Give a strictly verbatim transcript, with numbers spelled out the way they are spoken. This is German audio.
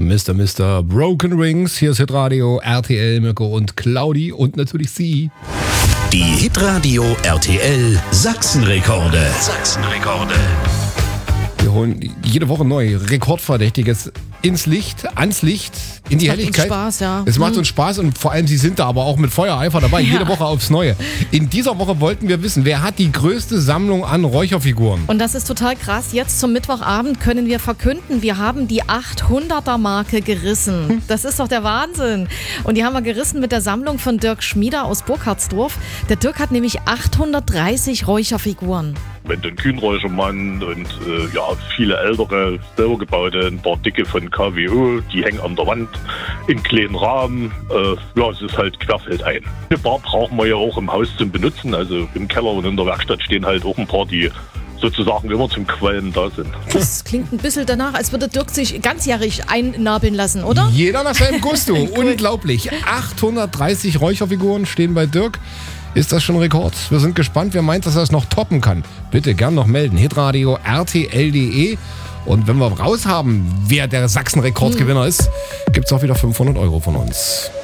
Mister Mister Broken Rings, hier ist Hitradio, R T L, Mirko und Claudi und natürlich Sie. Die Hitradio R T L Sachsenrekorde. Sachsenrekorde. Wir holen jede Woche neu Rekordverdächtiges ins Licht, ans Licht, in die das Helligkeit. Macht uns Spaß, ja. Es macht uns Spaß und vor allem Sie sind da aber auch mit Feuereifer dabei, Ja. jede Woche aufs Neue. In dieser Woche wollten wir wissen, wer hat die größte Sammlung an Räucherfiguren? Und das ist total krass. Jetzt zum Mittwochabend können wir verkünden, wir haben die achthunderter-Marke gerissen. Das ist doch der Wahnsinn. Und die haben wir gerissen mit der Sammlung von Dirk Schmieder aus Burkhardsdorf. Der Dirk hat nämlich achthundertdreißig Räucherfiguren. Wenn den Kühnräuchermann und äh, ja, viele ältere, selber gebaute, ein paar dicke von K W O, die hängen an der Wand in kleinen Rahmen. Äh, ja, es ist halt querfeldein. Eine Bar brauchen wir ja auch im Haus zum Benutzen. Also im Keller und in der Werkstatt stehen halt auch ein paar, die sozusagen immer zum Qualmen da sind. Das klingt ein bisschen danach, als würde Dirk sich ganzjährig einnabeln lassen, oder? Jeder nach seinem Gusto. Unglaublich. achthundertdreißig Räucherfiguren stehen bei Dirk. Ist das schon Rekord? Wir sind gespannt, wer meint, dass er es noch toppen kann. Bitte gern noch melden. Hitradio R T L punkt de. Und wenn wir raus haben, wer der Sachsen-Rekordgewinner ist, gibt es auch wieder fünfhundert Euro von uns.